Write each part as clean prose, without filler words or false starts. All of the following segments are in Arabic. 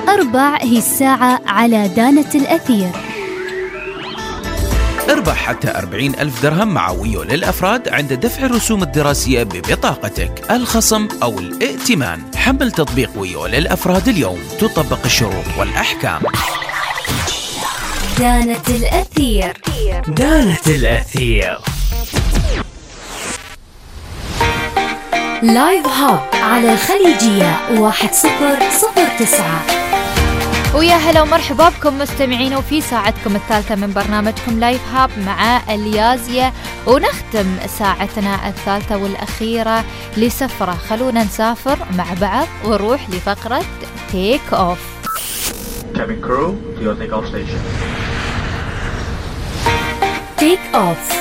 أربع هي الساعة على دانة الأثير. اربح حتى 40,000 درهم مع ويو للأفراد عند دفع الرسوم الدراسية ببطاقتك، الخصم أو الائتمان. حمل تطبيق ويو للأفراد اليوم، تطبق الشروط والأحكام. دانة الأثير. دانة الأثير. لايف هاب على الخليجية 1009. ويا هلا ومرحبا بكم مستمعين، وفي ساعتكم الثالثة من برنامجكم لايف هاب مع اليازية، ونختم ساعتنا الثالثة والأخيرة لسفرة. خلونا نسافر مع بعض ونروح لفقرة تيك أوف. Cabin crew to your take-off station. تيك أوف.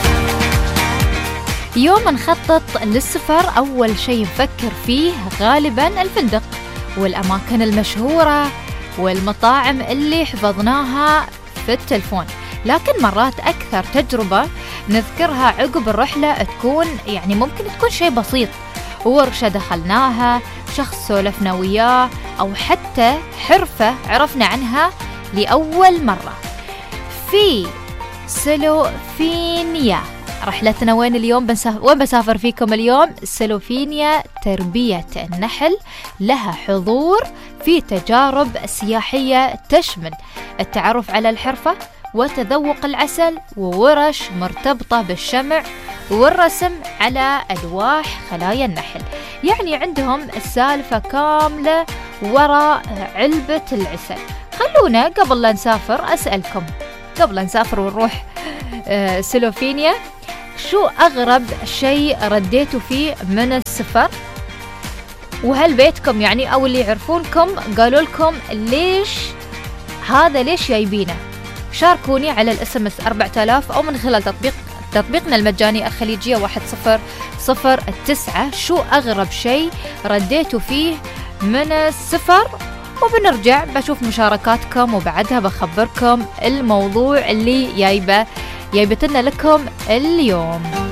يوم نخطط للسفر أول شيء نفكر فيه غالبا الفندق والأماكن المشهورة والمطاعم اللي حفظناها في التلفون، لكن مرات أكثر تجربة نذكرها عقب الرحلة تكون ممكن تكون شيء بسيط، ورشة دخلناها، شخص سولفنا وياه، أو حتى حرفة عرفنا عنها لأول مرة. في سلوفينيا رحلتنا وين اليوم؟ وين بسافر فيكم اليوم؟ سلوفينيا تربية النحل، لها حضور في تجارب سياحية تشمل التعرف على الحرفة وتذوق العسل، وورش مرتبطة بالشمع والرسم على ألواح خلايا النحل. عندهم السالفة كاملة وراء علبة العسل. خلونا قبل لا نسافر أسألكم، قبل لا نسافر ونروح سلوفينيا، شو أغرب شيء رديتوا فيه من السفر؟ وهل بيتكم أو اللي يعرفونكم قالوا لكم ليش جايبينه؟ شاركوني على الSMS 4000 أو من خلال تطبيقنا المجاني الخليجية 1009. شو أغرب شيء رديتوا فيه من السفر؟ وبنرجع بشوف مشاركاتكم، وبعدها بخبركم الموضوع اللي جايبتنا لكم اليوم.